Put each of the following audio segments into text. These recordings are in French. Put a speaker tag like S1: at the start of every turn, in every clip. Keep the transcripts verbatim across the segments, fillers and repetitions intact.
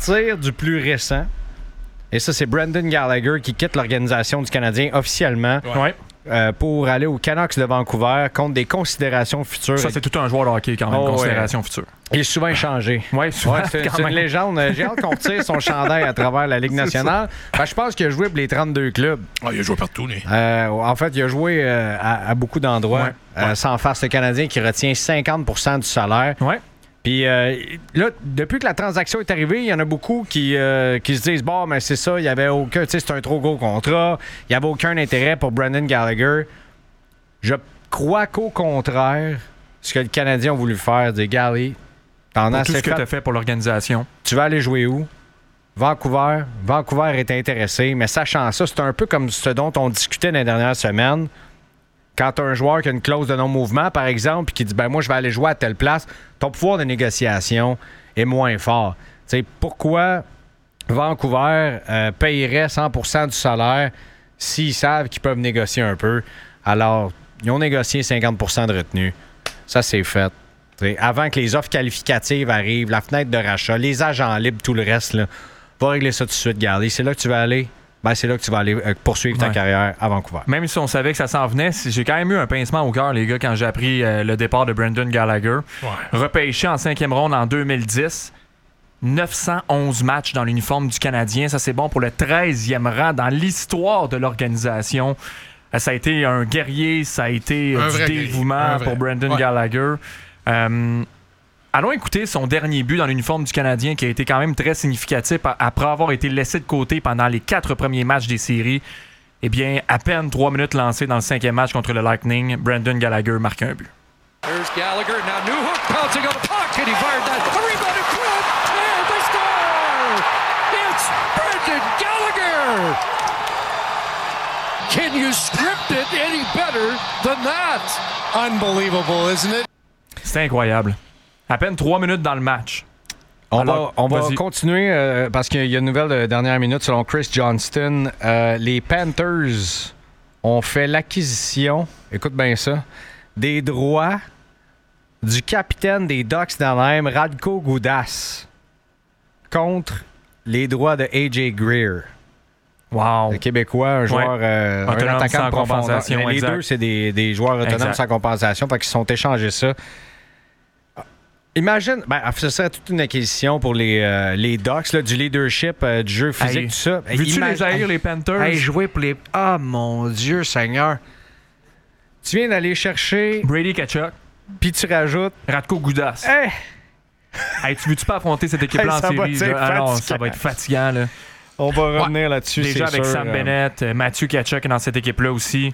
S1: partir du plus récent, et ça, c'est Brendan Gallagher qui quitte l'organisation du Canadien officiellement.
S2: Ouais.
S1: Euh, pour aller aux Canucks de Vancouver contre des considérations futures.
S2: Ça, c'est tout un joueur de hockey quand même,
S1: oh,
S2: considération
S1: ouais.
S2: future.
S1: Il est souvent échangé.
S2: Oui, souvent.
S1: Ouais, c'est c'est une légende. J'ai hâte qu'on retire son chandail à travers la Ligue nationale. Ben, je pense qu'il a joué pour les trente-deux clubs.
S3: Ah, il a joué partout, lui.
S1: Euh, en fait, il a joué euh, à, à beaucoup d'endroits.
S2: Ouais.
S1: Euh,
S2: Ouais.
S1: sans face le Canadien qui retient cinquante pour cent du salaire.
S2: Ouais.
S1: Puis euh, là, depuis que la transaction est arrivée, il y en a beaucoup qui, euh, qui se disent bon, mais c'est ça, il y avait aucun, tu sais, c'est un trop gros contrat, il n'y avait aucun intérêt pour Brendan Gallagher. Je crois qu'au contraire, ce que le Canadien a voulu faire, c'est Gally, t'en as
S2: Tout
S1: assez
S2: ce que
S1: fait.
S2: tu as fait pour l'organisation.
S1: Tu vas aller jouer où? Vancouver. Vancouver est intéressé, mais sachant ça, c'est un peu comme ce dont on discutait dans les dernières semaines. Quand tu as un joueur qui a une clause de non-mouvement, par exemple, puis qui dit ben moi, je vais aller jouer à telle place, ton pouvoir de négociation est moins fort. T'sais, pourquoi Vancouver euh, payerait cent pour cent du salaire s'ils savent qu'ils peuvent négocier un peu? Alors, ils ont négocié cinquante pour cent de retenue. Ça, c'est fait. T'sais, avant que les offres qualificatives arrivent, la fenêtre de rachat, les agents libres, tout le reste, là, va régler ça tout de suite, Gally. C'est là que tu vas aller. Ben, c'est là que tu vas aller euh, poursuivre ta
S2: Ouais.
S1: carrière à Vancouver.
S2: Même si on savait que ça s'en venait, j'ai quand même eu un pincement au cœur, les gars, quand j'ai appris euh, le départ de Brendan Gallagher.
S3: Ouais.
S2: Repêché en cinquième ronde en deux mille dix. neuf cent onze matchs dans l'uniforme du Canadien. Ça, c'est bon pour le treizième rang dans l'histoire de l'organisation. Euh, ça a été un guerrier, ça a été euh,
S3: Un
S2: du
S3: vrai
S2: dévouement
S3: guerrier. Un vrai.
S2: pour Brendan
S3: Ouais.
S2: Gallagher. Euh, allons écouter son dernier but dans l'uniforme du Canadien qui a été quand même très significatif après avoir été laissé de côté pendant les quatre premiers matchs des séries. Eh bien, à peine trois minutes lancées dans le cinquième match contre le Lightning, Brendan Gallagher marque un but.
S4: There's Gallagher. Now Newhook pouncing on the puck, and he fired that. A rebound and Trent, and they score! It's Brendan Gallagher! Can you script it any better than that?
S3: Unbelievable, isn't it?
S2: C'est incroyable. À peine trois minutes dans le match.
S1: On
S2: Alors,
S1: va, on va
S2: vas-y.
S1: continuer euh, parce qu'il y a une nouvelle de dernière minute selon Chris Johnston. Euh, les Panthers ont fait l'acquisition, écoute bien ça, des droits du capitaine des Ducks d'Anaheim, Radko Gudas, contre les droits de A J Greer.
S2: Wow.
S1: Le Québécois, un joueur,
S2: Ouais.
S1: euh, un
S2: Autonome
S1: attaquant
S2: sans
S1: de profondeur.
S2: compensation,
S1: Les
S2: exact.
S1: deux, c'est des, des joueurs autonomes
S2: Exact.
S1: sans compensation, fait qu'ils se sont échangés ça. Imagine, ben, ce serait toute une acquisition pour les, euh, les Ducks, là, du leadership, euh, du jeu physique,
S2: Hey,
S1: tout ça.
S2: veux-tu
S1: Imagine-
S2: les haïr, les Panthers?
S1: Hey, jouer pour les... Ah, mon Dieu, Seigneur. Tu viens d'aller chercher,
S2: Brady Tkachuk,
S1: puis tu rajoutes...
S2: Radko Gudas.
S1: Hey!
S2: Hey, tu veux-tu pas affronter cette équipe-là
S1: Hey,
S2: en
S1: ça va
S2: série?
S1: être
S2: là? Ah non,
S1: fatigant.
S2: ça va être fatigant. Là.
S1: On va revenir là-dessus,
S2: Déjà
S1: c'est
S2: avec
S1: sûr.
S2: Sam
S1: Euh,
S2: Bennett, euh, Mathieu Tkachuk est dans cette équipe-là aussi.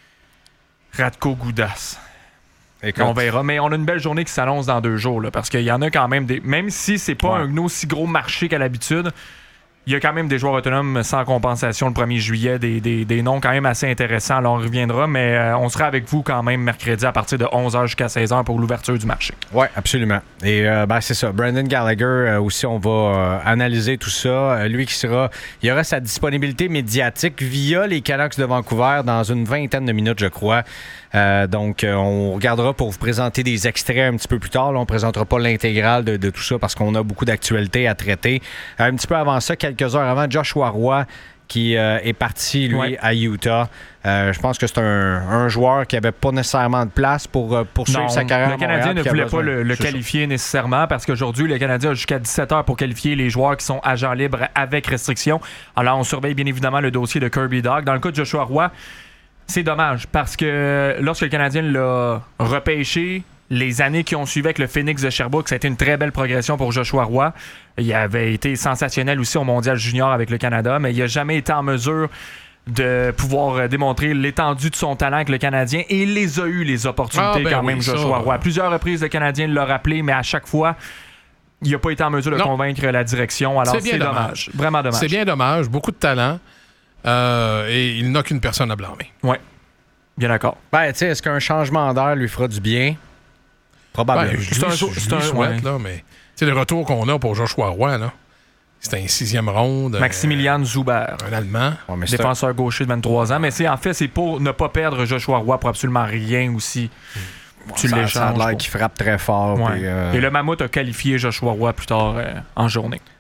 S2: Radko Gudas.
S1: écoute,
S2: On verra. Mais on a une belle journée qui s'annonce dans deux jours. Là, parce qu'il y en a quand même des. Même si c'est pas
S1: Ouais.
S2: un aussi gros marché qu'à l'habitude, il y a quand même des joueurs autonomes sans compensation le premier juillet, des, des, des noms quand même assez intéressants. Alors on reviendra, mais euh, on sera avec vous quand même mercredi à partir de onze heures jusqu'à seize heures pour l'ouverture du marché.
S1: Oui, absolument. Et euh, ben, c'est ça. Brendan Gallagher, euh, aussi, on va euh, analyser tout ça. Euh, lui qui sera... Il y aura sa disponibilité médiatique via les Canucks de Vancouver dans une vingtaine de minutes, je crois. Euh, donc, euh, on regardera pour vous présenter des extraits un petit peu plus tard. Là, on ne présentera pas l'intégrale de, de tout ça parce qu'on a beaucoup d'actualités à traiter. Un petit peu avant ça, quelques heures avant, Joshua Roy qui euh, est parti, lui,
S2: Ouais.
S1: à Utah. Euh, je pense que c'est un, un joueur qui n'avait pas nécessairement de place pour euh, poursuivre
S2: Non,
S1: sa carrière
S2: le
S1: à Montréal,
S2: Canadien ne
S1: puis qui a
S2: voulait
S1: besoin-
S2: pas le, le
S1: c'est ça.
S2: qualifier nécessairement parce qu'aujourd'hui, le Canadien a jusqu'à dix-sept heures pour qualifier les joueurs qui sont agents libres avec restriction. Alors, on surveille bien évidemment le dossier de Kirby Dach. Dans le cas de Joshua Roy, c'est dommage parce que lorsque le Canadien l'a repêché, les années qui ont suivi avec le Phoenix de Sherbrooke, ça a été une très belle progression pour Joshua Roy. Il avait été sensationnel aussi au Mondial Junior avec le Canada, mais il n'a jamais été en mesure de pouvoir démontrer l'étendue de son talent avec le Canadien et il les a eu les opportunités
S3: Ah, ben
S2: quand
S3: oui,
S2: même,
S3: ça.
S2: Joshua Roy. À plusieurs reprises, le Canadien l'a rappelé, mais à chaque fois, il n'a pas été en mesure de
S3: Non.
S2: convaincre la direction. Alors
S3: C'est bien
S2: c'est dommage.
S3: dommage.
S2: Vraiment dommage.
S3: C'est bien dommage. Beaucoup de talent. Euh, et il n'a qu'une personne à blâmer.
S2: Ouais. Bien d'accord.
S1: Ben, tu sais, est-ce qu'un changement d'air lui fera du bien? Probablement.
S3: Ben, je
S2: c'est
S3: lui-
S2: un jour-
S3: je
S2: c'est
S3: lui
S2: un-
S3: souhaite,
S2: ouais.
S3: là, mais tu sais, le retour qu'on a pour Joshua Roy, là, c'est un sixième ronde. euh,
S2: Maximilian Zuber.
S3: Un Allemand.
S1: Ouais, mais c'est un-
S2: Défenseur gaucher de vingt-trois ans. Mais c'est en fait, c'est pour ne pas perdre Joshua Roy pour absolument rien aussi. Tu
S1: ça, ça a
S2: l'échanges.
S1: l'air
S2: pour-
S1: qu'il frappe très fort.
S2: Ouais.
S1: puis, euh,
S2: Et le Mammouth a qualifié Joshua Roy plus tard euh, en journée.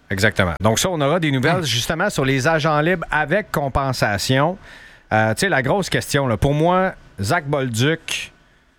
S1: Exactement. Donc ça, on aura des nouvelles justement sur les agents libres avec compensation. Euh, tu sais, la grosse question, là, pour moi, Zach Bolduc,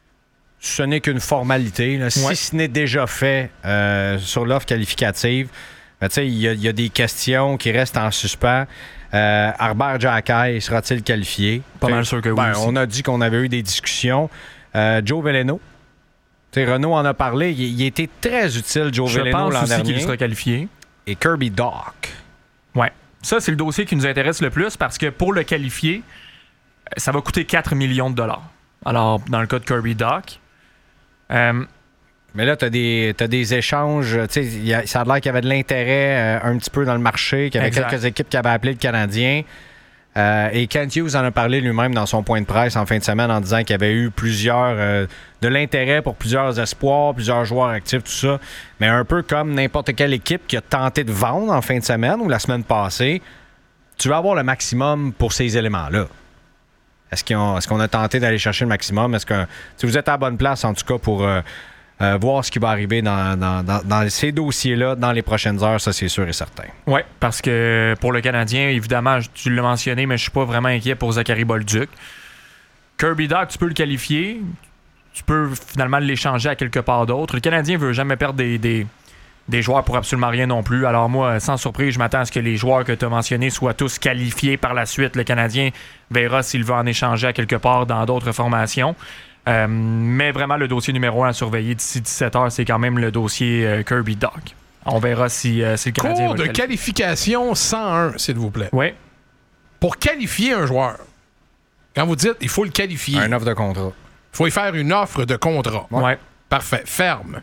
S1: ce n'est qu'une formalité. Là. Si
S2: Ouais.
S1: ce n'est déjà fait euh, sur l'offre qualificative, ben, tu sais, il y, y a des questions qui restent en suspens. Euh, Harbert Jackay, sera-t-il qualifié?
S2: Pas
S1: T'sais,
S2: mal sûr que oui
S1: ben,
S2: aussi.
S1: on a dit qu'on avait eu des discussions. Euh, Joe Veleno. T'sais, Renaud en a parlé. Il, il était très utile, Joe
S2: Je
S1: Veleno,
S2: pense
S1: l'an
S2: aussi
S1: dernier.
S2: qu'il sera qualifié.
S1: Et Kirby Dach.
S2: Ouais. Ça, c'est le dossier qui nous intéresse le plus parce que pour le qualifier, ça va coûter quatre millions de dollars. Alors, dans le cas de Kirby Dach, euh,
S1: Mais là, tu as des, t'as des échanges. Tu sais, ça a l'air qu'il y avait de l'intérêt euh, un petit peu dans le marché, qu'il y avait
S2: Exact.
S1: quelques équipes qui avaient appelé le Canadien. Euh, et Kent Hughes en a parlé lui-même dans son point de presse en fin de semaine en disant qu'il y avait eu plusieurs euh, de l'intérêt pour plusieurs espoirs, plusieurs joueurs actifs, tout ça. Mais un peu comme n'importe quelle équipe qui a tenté de vendre en fin de semaine ou la semaine passée, tu vas avoir le maximum pour ces éléments-là. Est-ce, qu'ils ont- est-ce qu'on a tenté d'aller chercher le maximum? Est-ce que si vous êtes à la bonne place, en tout cas, pour euh, euh, voir ce qui va arriver dans, dans, dans, dans ces dossiers-là dans les prochaines heures, ça, c'est sûr et certain.
S2: ouais, parce que pour le Canadien, évidemment, tu l'as mentionné, mais je suis pas vraiment inquiet pour Zachary Bolduc. Kirby Dach, tu peux le qualifier. Tu peux finalement l'échanger à quelque part d'autre. Le Canadien veut jamais perdre des, des, des joueurs pour absolument rien non plus. Alors moi, sans surprise, je m'attends à ce que les joueurs que tu as mentionnés soient tous qualifiés par la suite. Le Canadien verra s'il veut en échanger à quelque part dans d'autres formations. Euh, mais vraiment, le dossier numéro un à surveiller d'ici dix-sept heures, c'est quand même le dossier euh, Kirby Dach. On verra si, euh, si le Canadien
S3: Cours
S2: va
S3: de
S2: le qualifier.
S3: qualification cent un, s'il vous plaît.
S2: Oui,
S3: Pour qualifier un joueur, quand vous dites il faut le qualifier,
S1: Un offre de contrat.
S3: il faut y faire une offre de contrat.
S2: ouais.
S3: Parfait. Ferme.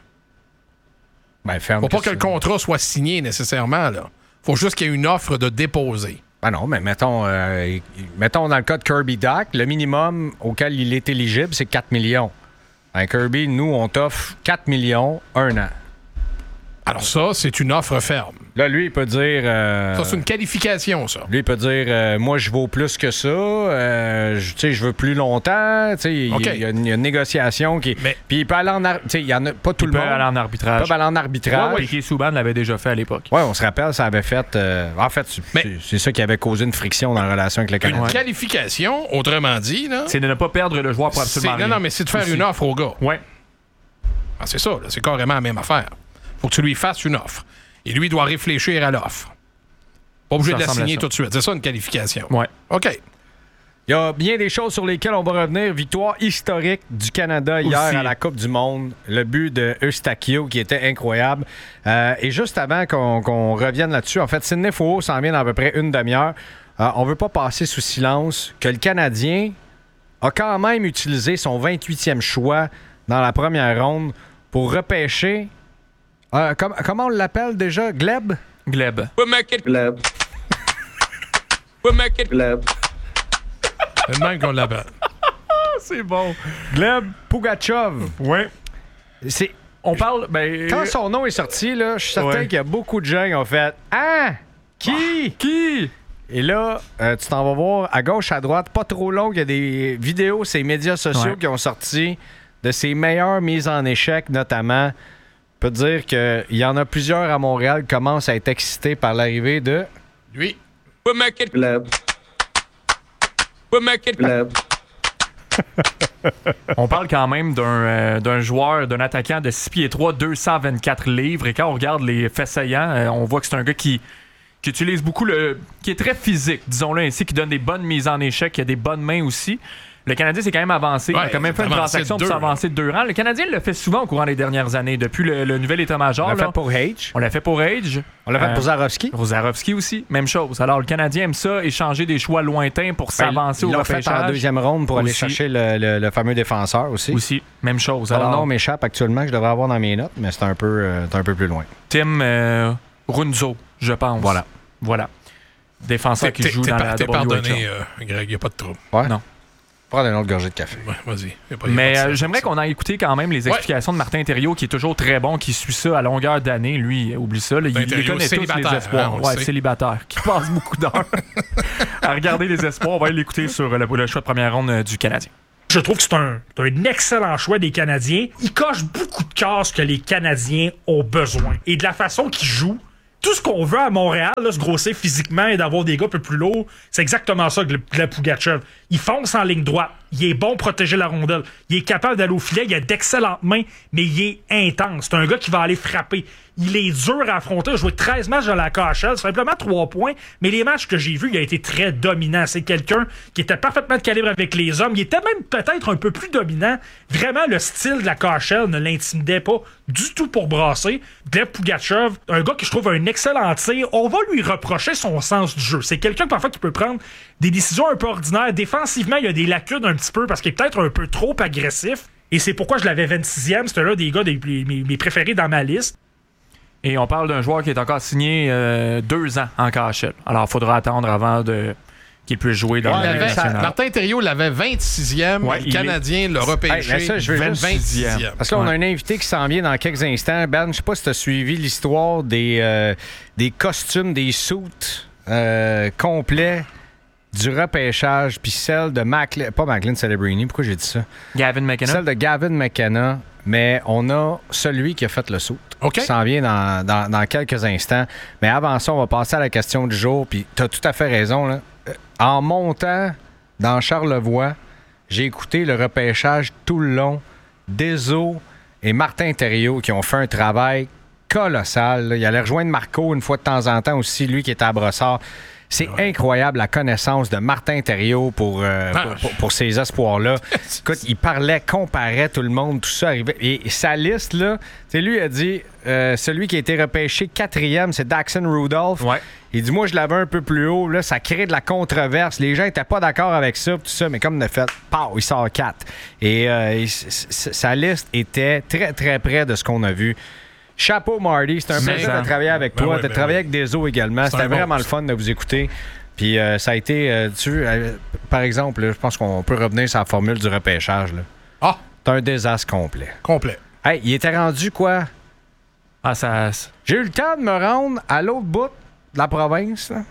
S1: Ben, ferme.
S3: Faut pas que
S1: ça.
S3: le contrat soit signé nécessairement. Là. Faut juste qu'il y ait une offre de déposer.
S1: Ben non, mais mettons, euh, mettons dans le cas de Kirby Dach, le minimum auquel il est éligible, c'est quatre millions. Un Kirby, nous, on t'offre quatre millions, un an.
S3: Alors ça, c'est une offre ferme.
S1: Là, lui, il peut dire... euh,
S3: Ça, c'est une qualification, ça.
S1: Lui, il peut dire, euh, moi, je vaux plus que ça, euh, je- tu sais, je veux plus longtemps, tu sais, il
S3: OK.
S1: il y, a une il y a une négociation qui...
S3: Mais-
S1: Puis il peut aller en... ar- Tu sais, il y en a pas tout
S2: Il
S1: le
S2: peut
S1: monde.
S2: aller en
S1: Il
S2: arbitrage.
S1: peut aller en arbitrage.
S2: Ouais, Piquet Souban l'avait déjà fait à l'époque.
S1: Ouais, on se rappelle, ça avait fait... euh, en fait, c'est,
S3: Mais-
S1: c'est- c'est ça qui avait causé une friction dans la relation avec le
S3: Une
S1: Canadien.
S3: qualification, autrement dit, là,
S2: C'est de ne pas perdre le joueur pour
S3: c'est,
S2: absolument
S3: non,
S2: rien.
S3: non, mais c'est de faire
S2: Aussi.
S3: une offre au gars.
S2: Ouais.
S3: Ah, c'est ça, là, c'est carrément la même affaire. Faut que tu lui fasses une offre. Et lui, il doit réfléchir à l'offre. Pas obligé
S2: Ça
S3: de la
S2: ressemble à
S3: signer
S2: ça.
S3: tout de suite. C'est ça, une qualification.
S2: Ouais.
S3: OK.
S1: Il y a bien des choses sur lesquelles on va revenir. Victoire historique du Canada hier
S2: Aussi.
S1: à la Coupe du Monde. Le but de Eustachio qui était incroyable. Euh, et juste avant qu'on, qu'on revienne là-dessus, en fait, Sidney Fouault s'en vient dans à peu près une demi-heure. Euh, on veut pas passer sous silence que le Canadien a quand même utilisé son vingt-huitième choix dans la première ronde pour repêcher... euh, com- comment on l'appelle déjà? Gleb?
S2: Gleb.
S5: We'll make it.
S6: Gleb,
S5: We'll make it.
S6: Gleb.
S3: C'est le même qu'on l'appelle.
S2: C'est bon.
S1: Gleb Pugachev.
S2: Ouais.
S1: C'est...
S2: On parle. Ben,
S1: Quand son nom est sorti, là, je suis certain
S2: Ouais.
S1: qu'il y a beaucoup de gens qui ont fait « Ah! Qui?
S2: Qui?
S1: Et là, euh, tu t'en vas voir à gauche, à droite, pas trop long, il y a des vidéos, ces médias sociaux
S2: Ouais.
S1: qui ont sorti de ses meilleures mises en échec, notamment. Je peux te dire qu'il y en a plusieurs à Montréal qui commencent à être excités par l'arrivée de...
S3: Lui,
S5: We'll make it.
S6: Gleb,
S5: We'll make it.
S6: Gleb.
S2: On parle quand même d'un, euh, d'un joueur, d'un attaquant de six pieds trois, deux cent vingt-quatre livres. Et quand on regarde les faits saillants, euh, on voit que c'est un gars qui, qui utilise beaucoup le. Qui est très physique, disons-le ainsi, qui donne des bonnes mises en échec, qui a des bonnes mains aussi. Le Canadien s'est quand même avancé. Il
S3: Ouais,
S2: a quand même fait une
S3: avancé
S2: transaction
S3: de
S2: pour
S3: deux,
S2: s'avancer de deux rangs. Le Canadien le fait souvent au courant des dernières années. Depuis le, le nouvel état-major,
S1: On l'a
S2: là,
S1: fait pour H.
S2: on l'a fait pour Age.
S1: On l'a fait
S2: Euh,
S1: pour Zarovski.
S2: Rosarovski aussi, même chose. Alors, le Canadien aime ça, échanger des choix lointains pour s'avancer
S1: Ils
S2: au
S1: l'ont fait en
S2: repêchage.
S1: deuxième ronde pour aller
S2: Aussi.
S1: chercher le, le- le fameux défenseur aussi.
S2: Aussi, même chose.
S1: Son
S2: Alors,
S1: nom m'échappe actuellement, que je devrais avoir dans mes notes, mais c'est un peu, euh, c'est un peu plus loin.
S2: Tim euh, Runzo, je pense.
S1: Voilà.
S2: Voilà. Défenseur
S3: t'es,
S2: qui joue
S3: t'es
S2: dans
S3: par-
S2: la
S3: t'es
S2: W H L.
S3: pardonné, euh, Greg, il n'y a pas de trouble.
S1: Ouais?
S2: Non.
S1: Prends une autre gorgée de café.
S3: Ouais, vas-y. Y a pas- y a
S2: Mais
S3: pas de
S2: euh,
S3: ça.
S2: j'aimerais qu'on aille écouter quand même les explications de Martin Thériault, qui est toujours très bon, qui suit ça à longueur d'année. Lui, oublie ça. Là, il, il les
S3: Thériault,
S2: connaît tous
S3: célibataire,
S2: les espoirs.
S3: hein, on le
S2: ouais,
S3: sait.
S2: célibataire. Qui passe beaucoup d'heures à regarder les espoirs. On va aller l'écouter sur le, le choix de première ronde euh, du Canadien.
S7: Je trouve que c'est un, c'est un excellent choix des Canadiens. Il coche beaucoup de cases que les Canadiens ont besoin. Et de la façon qu'il joue, tout ce qu'on veut à Montréal, là, se grossir physiquement et d'avoir des gars un peu plus lourds, c'est exactement ça, Gleb Pugachev. Il fonce en ligne droite. Il est bon pour protéger la rondelle. Il est capable d'aller au filet. Il a d'excellentes mains, mais il est intense. C'est un gars qui va aller frapper. Il est dur à affronter. Il a joué treize matchs dans la K H L, simplement trois points. Mais les matchs que j'ai vus, il a été très dominant. C'est quelqu'un qui était parfaitement de calibre avec les hommes. Il était même peut-être un peu plus dominant. Vraiment, le style de la K H L ne l'intimidait pas du tout pour brasser. Gleb Pugachev, un gars que je trouve un excellent tir. On va lui reprocher son sens du jeu. C'est quelqu'un parfois qui peut prendre des décisions un peu ordinaires. Défensivement, il y a des lacunes un petit peu parce qu'il est peut-être un peu trop agressif. Et c'est pourquoi je l'avais vingt-sixième. C'était l'un des gars des, mes, mes préférés dans ma liste.
S2: Et on parle d'un joueur qui est encore signé euh, deux ans en K H L. Alors, il faudra attendre avant de qu'il puisse jouer dans
S3: Ouais,
S2: la Ligue
S3: avait-
S2: nationale.
S3: Martin Thériault l'avait vingt-sixième.
S2: Ouais,
S3: le
S2: il
S3: Canadien l'a repêché.
S1: Hey, mais ça, je veux juste-
S3: vingt-sixième.
S1: Parce que là, on a
S2: Ouais.
S1: un invité qui s'en vient dans quelques instants. Ben, je sais pas si tu as suivi l'histoire des, euh, des costumes, des suits euh, complets du repêchage, puis celle de Macklin, pas Macklin Celebrini, pourquoi j'ai dit ça?
S2: Gavin McKenna.
S1: Celle de Gavin McKenna, mais on a celui qui a fait le suit.
S3: OK.
S1: Qui s'en vient dans, dans- dans quelques instants. Mais avant ça, on va passer à la question du jour, puis tu as tout à fait raison, là. Euh, En montant dans Charlevoix, j'ai écouté le repêchage tout le long. Deso et Martin Thériault qui ont fait un travail colossal. Là. Il allait rejoindre Marco une fois de temps en temps aussi, lui qui était à Brossard. C'est incroyable la connaissance de Martin Thériault pour, euh,
S3: Ah.
S1: pour, pour- pour ces espoirs-là. Écoute, il parlait, comparait tout le monde, tout ça arrivait. Et, et sa liste, là, tu sais, lui a dit euh, celui qui a été repêché quatrième, c'est Daxon Rudolph.
S2: Ouais.
S1: Il dit moi, je l'avais un peu plus haut. Là, ça crée de la controverse. Les gens n'étaient pas d'accord avec ça, tout ça, mais comme de fait, pow, il sort quatre. Et euh, il- c- c- sa liste était très, très près de ce qu'on a vu. Chapeau, Marty. C'était un
S3: C'est
S1: plaisir
S2: ça.
S1: de travailler avec
S3: Ben
S1: toi,
S3: oui,
S1: de
S3: ben
S1: travailler
S3: oui.
S1: avec Deso également.
S3: C'est
S1: C'était
S3: un bon,
S1: vraiment le
S3: ça.
S1: fun de vous écouter. Puis euh, ça a été, euh, tu vois, euh, par exemple, là, je pense qu'on peut revenir sur la formule du repêchage. Là.
S3: Ah,
S1: C'est un désastre complet.
S3: complet.
S1: Hey, il était rendu quoi?
S2: Ah, ça.
S1: J'ai eu le temps de me rendre à l'autre bout de la province. là.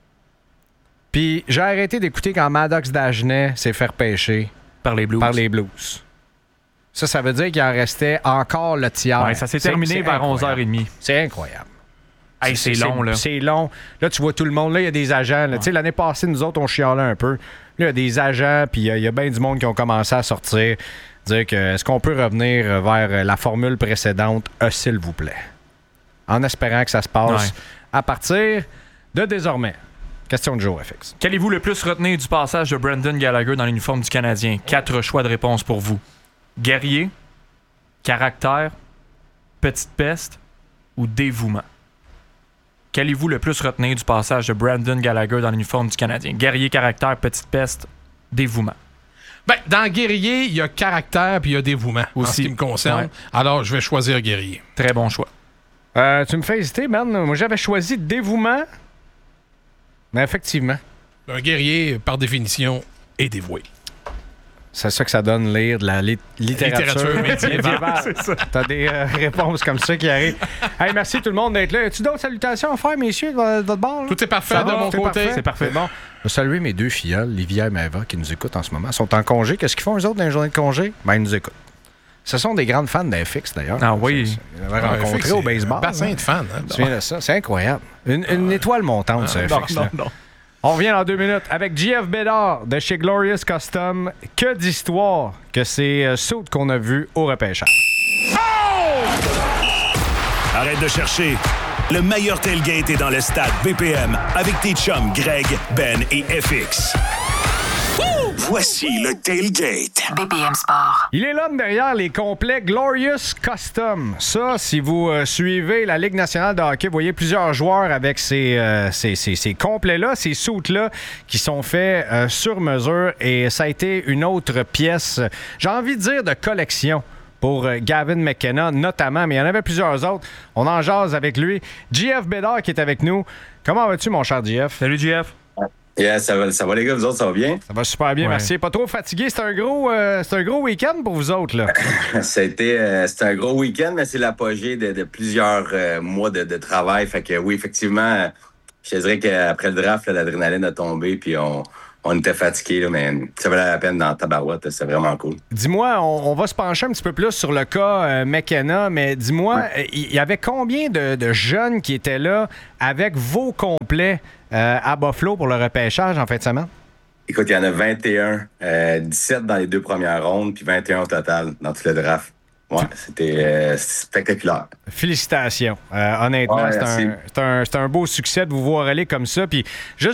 S1: Puis j'ai arrêté d'écouter quand Maddox Dagenet s'est fait repêcher
S2: Par les Blues.
S1: par les Blues. Ça, ça veut dire qu'il en restait encore le tiers.
S2: Ouais, ça s'est
S1: C'est-
S2: c'est
S1: c'est
S2: vers onze heures
S1: incroyable.
S2: trente.
S1: C'est incroyable.
S2: Hey, c'est long, là.
S1: C'est long. Là, tu vois tout le monde. Là, il y a des agents. là. Tu sais, l'année passée, nous autres, on chialait un peu. Là, il y a des agents, puis euh, il y a bien du monde qui ont commencé à sortir. Dire que est-ce qu'on peut revenir vers la formule précédente, euh, s'il vous plaît. En espérant que ça se passe
S2: Ouais.
S1: à partir de désormais. Question de jour, F X.
S2: Qu'allez-vous le plus retenir du passage de Brendan Gallagher dans l'uniforme du Canadien? Quatre choix de réponse pour vous. Guerrier, caractère, petite peste ou dévouement? Qu'allez-vous le plus retenir du passage de Brendan Gallagher dans l'uniforme du Canadien? Guerrier, caractère, petite peste, dévouement.
S3: Ben, dans Guerrier, il y a caractère puis il y a dévouement. En ce
S2: Aussi.
S3: qui me concerne.
S2: Ouais.
S3: Alors, je vais choisir Guerrier.
S2: Très bon choix.
S1: Euh, tu me fais hésiter, man. Moi, j'avais choisi dévouement. Mais effectivement,
S3: Un guerrier, par définition, est dévoué.
S1: c'est ça que ça donne lire de la lit- littérature,
S3: Littérature médiévale.
S1: médiévale. T'as des euh, réponses comme ça qui arrivent. Hey, merci tout le monde d'être là. As-tu d'autres salutations à faire, messieurs, de votre de votre bord? là?
S3: Tout est parfait
S1: Ça
S3: de
S1: va?
S3: mon
S1: Tout est
S3: côté.
S1: parfait?
S2: C'est parfait.
S1: Bon. Je vais saluer mes deux filles, Livia et Maëva, qui nous écoutent en ce moment. Elles sont en congé. Qu'est-ce qu'ils font, eux autres, dans les journées de congé? Ben, ils nous écoutent. Ce sont des grandes fans d'F X, d'ailleurs.
S2: Ah oui.
S1: C'est- c'est- Ils l'avaient
S3: Ouais,
S1: rencontré
S3: c'est
S1: au baseball.
S3: un bassin
S1: hein.
S3: de fans. Hein?
S1: Tu viens de ça? C'est incroyable. Une, une étoile montante, ce F X. là. On revient dans deux minutes avec J F Bédard de chez Glorious Custom. Que d'histoire que c'est euh, Sout qu'on a vu au repêchage.
S6: Arrête de chercher. Le meilleur tailgate est dans le stade B P M avec tes chums Greg, Ben et F X. Voici le tailgate.
S8: B P M Sport.
S1: Il est l'homme derrière les complets Glorious Custom. Ça, si vous euh, suivez la Ligue nationale de hockey, vous voyez plusieurs joueurs avec ces, euh, ces, ces, ces complets-là, ces suits-là, qui sont faits euh, sur mesure. Et ça a été une autre pièce, j'ai envie de dire, de collection pour euh, Gavin McKenna, notamment, mais il y en avait plusieurs autres. On en jase avec lui. J F Bédard qui est avec nous. Comment vas-tu, mon cher J F?
S2: Salut, J F.
S9: Yeah, ça va, ça va les gars, vous autres, ça va bien?
S1: Ça va super bien,
S2: Ouais.
S1: merci. Pas trop fatigué. C'est un gros, euh, c'est un gros week-end pour vous autres, là.
S9: Ça a été, euh, c'était un gros week-end, mais c'est l'apogée de, de plusieurs euh, mois de, de travail. Fait que oui, effectivement, euh, je te dirais qu'après le draft, là, l'adrénaline a tombé, puis on, on était fatigués, là, mais ça valait la peine dans la tabarouette. C'est vraiment cool.
S1: Dis-moi, on, on va se pencher un petit peu plus sur le cas euh, McKenna, mais dis-moi, il ouais. y, y avait combien de, de jeunes qui étaient là avec vos complets euh, à Buffalo pour le repêchage en fin de semaine?
S9: Écoute, il y en a vingt et un, euh, dix-sept dans les deux premières rondes, puis vingt et un au total dans tout le draft. Ouais, c'était euh, spectaculaire.
S1: Félicitations. Euh, honnêtement,
S9: ouais,
S1: c'est, un, c'est, un, c'est un beau succès de vous voir aller comme ça. Puis juste